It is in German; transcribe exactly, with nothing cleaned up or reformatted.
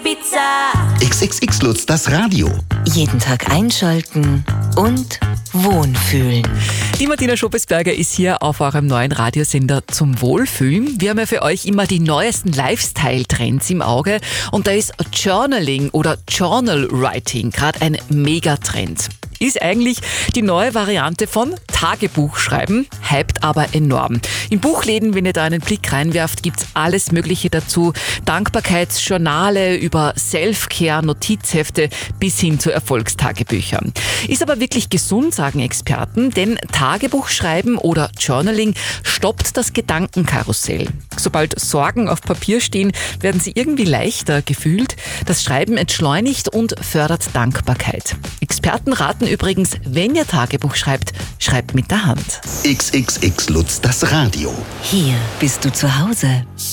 Pizza. X X X Lutz, das Radio. Jeden Tag einschalten und Wohnfühlen. Die Martina Schoppesberger ist hier auf eurem neuen Radiosender zum Wohlfühlen. Wir haben ja für euch immer die neuesten Lifestyle-Trends im Auge und da ist Journaling oder Journal Writing gerade ein Megatrend. Ist eigentlich die neue Variante von Tagebuchschreiben, hypt aber enorm. In Buchläden, wenn ihr da einen Blick reinwerft, gibt's alles Mögliche dazu. Dankbarkeitsjournale über Self-Care, Notizhefte bis hin zu Erfolgstagebüchern. Ist aber wirklich gesund, sagen Experten, denn Tagebuchschreiben oder Journaling stoppt das Gedankenkarussell. Sobald Sorgen auf Papier stehen, werden sie irgendwie leichter gefühlt. Das Schreiben entschleunigt und fördert Dankbarkeit. Experten raten übrigens, wenn ihr Tagebuch schreibt, schreibt mit der Hand. X X X Lutz, das Radio. Hier bist du zu Hause.